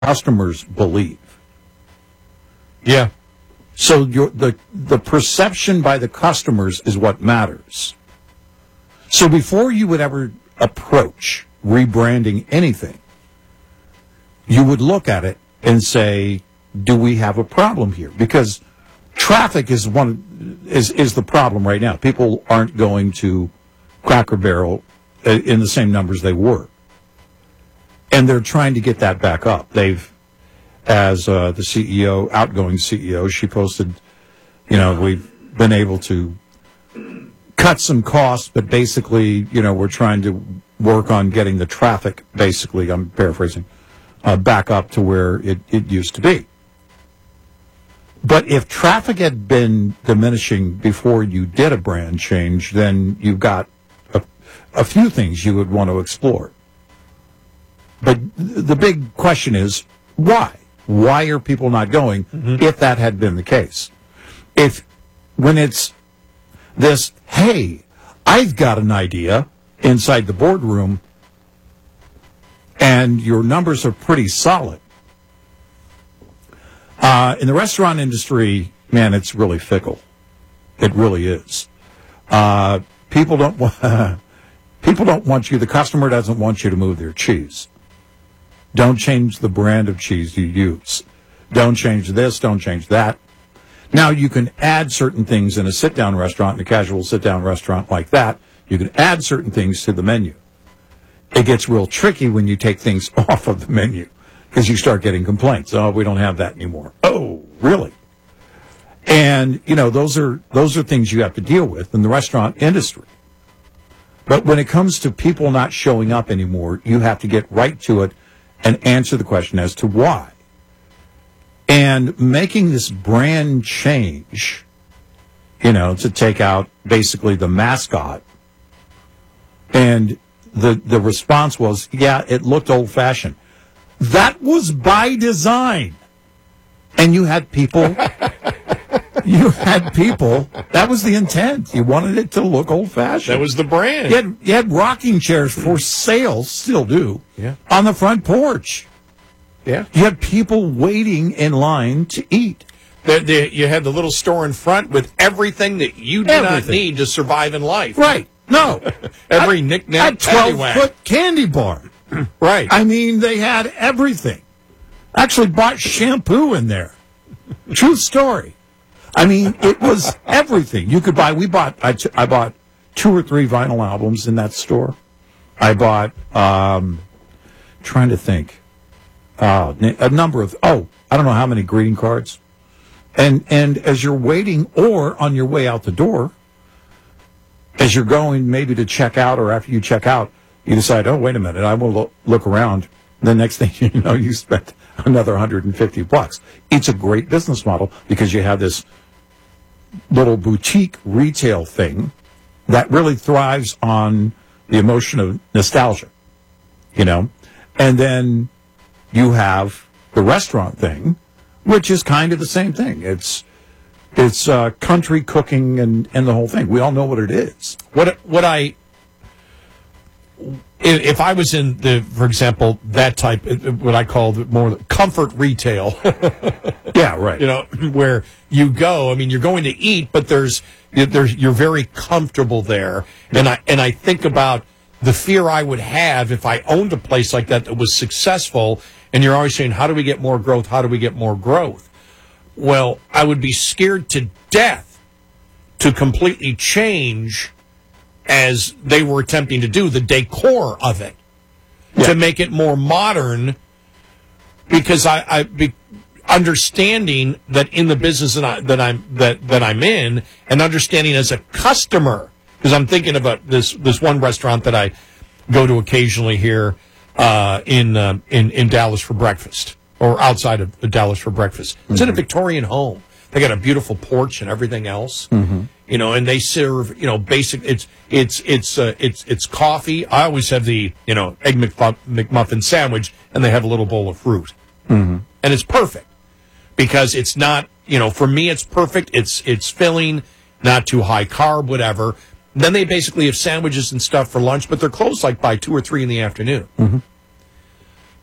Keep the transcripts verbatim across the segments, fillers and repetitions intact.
customers believe. Yeah. So your, the the perception by the customers is what matters. So before you would ever approach rebranding anything, you would look at it and say, do we have a problem here? Because traffic is one is is the problem right now. People aren't going to Cracker Barrel in the same numbers they were, and they're trying to get that back up. They've, as uh, the C E O, outgoing C E O, she posted, you know, we've been able to cut some costs, but basically, you know, we're trying to work on getting the traffic, basically, I'm paraphrasing, uh, back up to where it, it used to be. But if traffic had been diminishing before you did a brand change, then you've got a, a few things you would want to explore. But the big question is, why? Why are people not going, mm-hmm. if that had been the case? If, when it's this, hey, I've got an idea inside the boardroom, and your numbers are pretty solid. Uh, in the restaurant industry, man, it's really fickle. It really is. Uh, people don't wa- people don't want you, the customer doesn't want you to move their cheese. Don't change the brand of cheese you use. Don't change this, don't change that. Now, you can add certain things in a sit-down restaurant, in a casual sit-down restaurant like that. You can add certain things to the menu. It gets real tricky when you take things off of the menu because you start getting complaints. Oh, we don't have that anymore. Oh, really? And, you know, those are those are things you have to deal with in the restaurant industry. But when it comes to people not showing up anymore, you have to get right to it and answer the question as to why. And making this brand change, you know, to take out basically the mascot, and the the response was, yeah, it looked old-fashioned. That was by design. And you had people, you had people, that was the intent. You wanted it to look old-fashioned. That was the brand. You had, you had rocking chairs for sale, still do, yeah. on the front porch. Yeah. You had people waiting in line to eat. The, the, you had the little store in front with everything that you do Everything. not need to survive in life. Right. No. Every knick-knack, a twelve-foot candy bar. Right. I mean, they had everything. Actually bought shampoo in there. True story. I mean, it was everything. You could buy, we bought, I, t- I bought two or three vinyl albums in that store. I bought, um, trying to think, uh, a number of, oh, I don't know how many greeting cards. And, and as you're waiting or on your way out the door, as you're going maybe to check out or after you check out, you decide, oh, wait a minute, I will lo- look around. The next thing you know, you spent another one hundred fifty bucks. It's a great business model because you have this little boutique retail thing that really thrives on the emotion of nostalgia, you know? And then you have the restaurant thing, which is kind of the same thing. It's it's uh, country cooking and, and the whole thing. We all know what it is. What what I if I was in the, for example, that type, what I call more comfort retail. Yeah, right. You know, where you go. I mean, you're going to eat, but there's there's you're very comfortable there. And I and I think about the fear I would have if I owned a place like that that was successful. And you're always saying, how do we get more growth? How do we get more growth? Well, I would be scared to death to completely change, as they were attempting to do, the decor of it, yeah. to make it more modern, because I, I be, understanding that in the business that, I, that I'm that, that I'm in, and understanding as a customer, because I'm thinking about this this one restaurant that I go to occasionally here uh, in uh, in in Dallas for breakfast, or outside of Dallas for breakfast. It's mm-hmm. in a Victorian home. They got a beautiful porch and everything else. Mm-hmm. You know, and they serve, you know, basic, it's, it's, it's, uh, it's, it's coffee. I always have the, you know, egg McMuff- McMuffin sandwich, and they have a little bowl of fruit. Mm-hmm. And it's perfect because it's not, you know, for me, it's perfect. It's, it's filling, not too high carb, whatever. Then they basically have sandwiches and stuff for lunch, but they're closed like by two or three in the afternoon. Mm-hmm.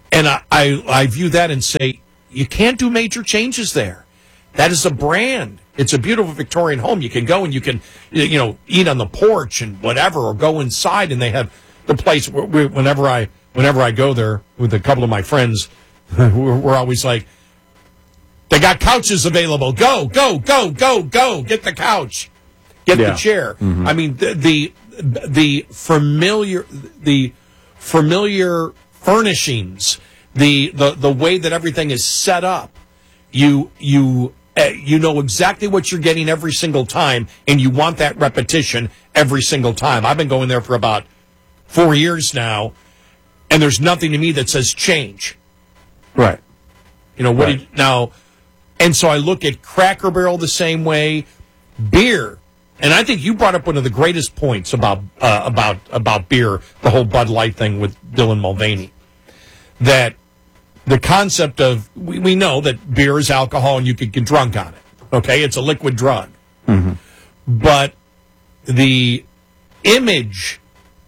and I, I, I view that and say, you can't do major changes there. That is a brand. It's a beautiful Victorian home. You can go and you can, you know, eat on the porch and whatever, or go inside, and they have the place where, where, whenever I whenever I go there with a couple of my friends, we're, we're always like, they got couches available. Go, go, go, go, go. Get the couch. Get Yeah. the chair. Mm-hmm. I mean, the, the the familiar the familiar furnishings, the, the the way that everything is set up. You you uh, you know exactly what you're getting every single time, and you want that repetition every single time. I've been going there for about four years now, and there's nothing to me that says change. Right. You know, what Right. did, now, and so I look at Cracker Barrel the same way, beer, and I think you brought up one of the greatest points about uh, about about beer, the whole Bud Light thing with Dylan Mulvaney, that the concept of, we, we know that beer is alcohol and you could get drunk on it, okay? It's a liquid drug. Mm-hmm. But the image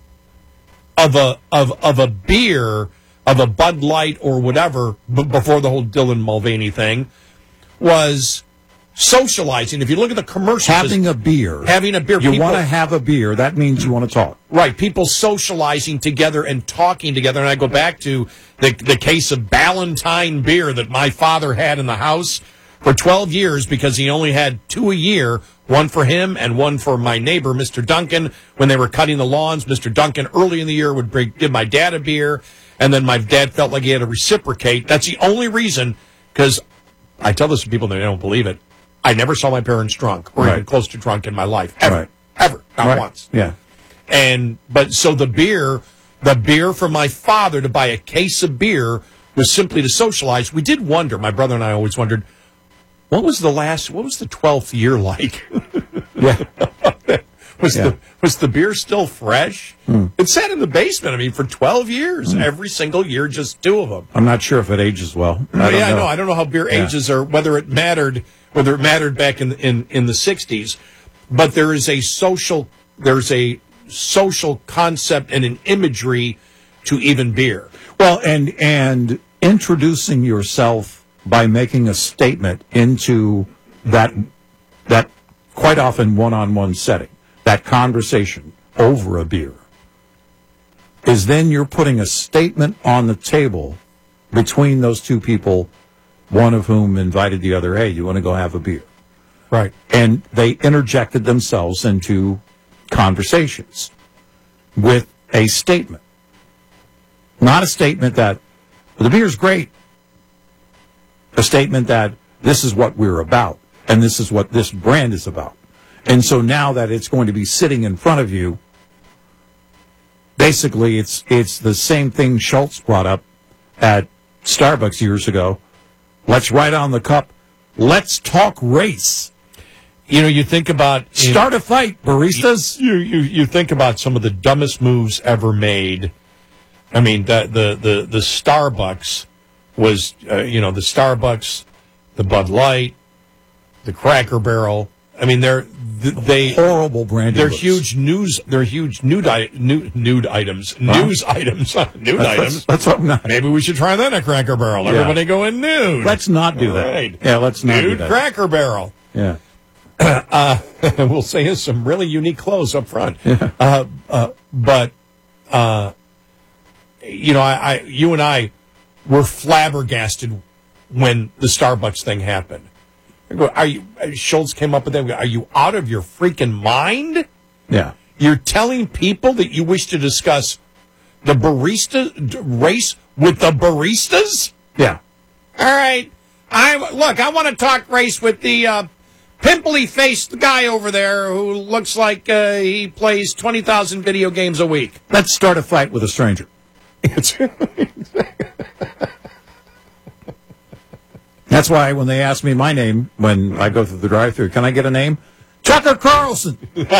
of a of of a beer, of a Bud Light or whatever, b- before the whole Dylan Mulvaney thing, was socializing. If you look at the commercials, Having a beer. having a beer, You people- want to have a beer. That means you want to talk. right, people socializing together and talking together. And I go back to the the case of Ballantine beer that my father had in the house for twelve years, because he only had two a year, one for him and one for my neighbor, Mister Duncan, when they were cutting the lawns. Mister Duncan early in the year would bring, give my dad a beer, and then my dad felt like he had to reciprocate. That's the only reason, because I tell this to people and they don't believe it, I never saw my parents drunk or Right. even close to drunk in my life, ever, Right. ever, not Right. once. Yeah. And but so the beer, the beer for my father to buy a case of beer was simply to socialize. We did wonder, my brother and I always wondered, what was the last, what was the twelfth year like? Yeah. was Yeah. the was the beer still fresh? It sat in the basement. I mean, for twelve years, every single year, just two of them. I'm not sure if it ages well. I don't yeah, I know. know. I don't know how beer Yeah. ages or whether it mattered, whether it mattered back in in in the sixties. But there is a social, there's a social concept and an imagery to even beer. Well, and and introducing yourself by making a statement into that that quite often one-on-one setting, that conversation over a beer, is then you're putting a statement on the table between those two people, one of whom invited the other, hey, you want to go have a beer? Right. And they interjected themselves into conversations with a statement. Not a statement that, well, the beer's great. A statement that this is what we're about, and this is what this brand is about. And so now that it's going to be sitting in front of you, basically it's it's the same thing Schultz brought up at Starbucks years ago. Let's write on the cup, let's talk race. You know, you think about Start a fight, baristas. You, you you think about some of the dumbest moves ever made. I mean, the the the, the Starbucks was, uh, you know, the Starbucks, the Bud Light, the Cracker Barrel. I mean, they're th- they Horrible branding. they're looks. huge news. They're huge nude I- nude, nude items, news items, nude Let's, items. let's hope not. Maybe we should try that at Cracker Barrel. Yeah. Everybody going nude. Let's not do All that. right. Yeah, let's not do Nude that. Cracker Barrel. Yeah. We'll say has some really unique clothes up front. Uh, uh, but, uh, you know, I, I, you and I were flabbergasted when the Starbucks thing happened. I go, Are you, Schultz came up with that. Are you out of your freaking mind? Yeah. You're telling people that you wish to discuss the barista d- race with the baristas? Yeah. All right. I look, I want to talk race with the uh, pimply-faced guy over there who looks like uh, he plays twenty thousand video games a week. Let's start a fight with a stranger. That's why when they ask me my name when I go through the drive-thru, can I get a name? Tucker Carlson.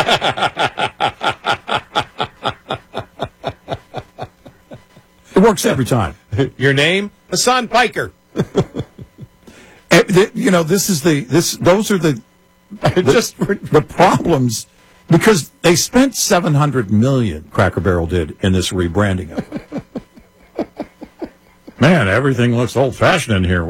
It works every time. Your name? Hassan Piker. Eh, th- You know, this is the this. Those are the the, Just the problems because they spent seven hundred million. Cracker Barrel did in this rebranding of it. Man, everything looks old-fashioned in here.